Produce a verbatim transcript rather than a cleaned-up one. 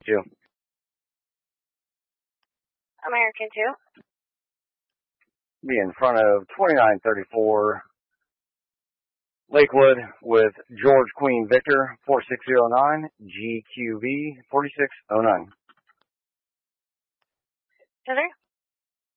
two. American two. Be in front of twenty-nine thirty-four Lakewood with George Queen Victor, four six zero nine, G Q V, four six zero nine. Two three.